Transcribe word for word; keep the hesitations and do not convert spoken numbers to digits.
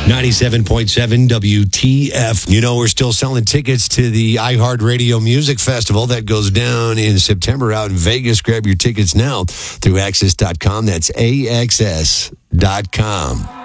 ninety-seven point seven W T F. You know, we're still selling tickets to the iHeartRadio Music Festival that goes down in September out in Vegas. Grab your tickets now through access dot com. That's A X S dot com.